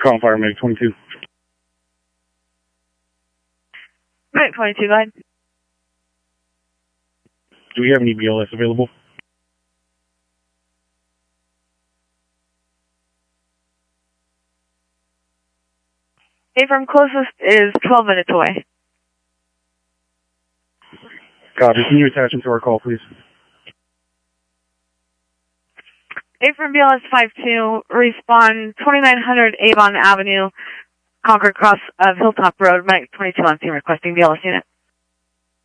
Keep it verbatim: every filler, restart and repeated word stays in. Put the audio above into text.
Calling Fire Medic twenty-two. Medic twenty-two, go ahead. Do we have any B L S available? A-firm closest is twelve minutes away. Copy. Can you attach him to our call, please? A-firm B L S five two, respawn twenty-nine hundred Avon Avenue, Concord Cross of Hilltop Road, Medic twenty-two on scene requesting B L S unit.